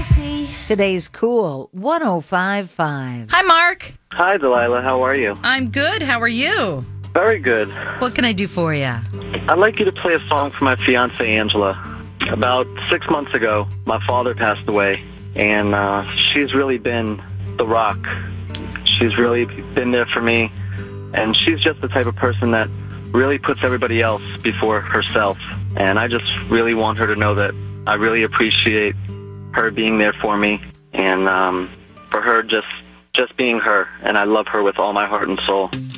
Today's Cool 105.5. Hi, Mark. Hi, Delilah. How are you? I'm good. How are you? Very good. What can I do for you? I'd like you to play a song for my fiancée, Angela. About 6 months ago, my father passed away, and she's really been the rock. She's really been there for me, and she's just the type of person that really puts everybody else before herself. And I just really want her to know that I really appreciate her being there for me, and for her just being her, and I love her with all my heart and soul.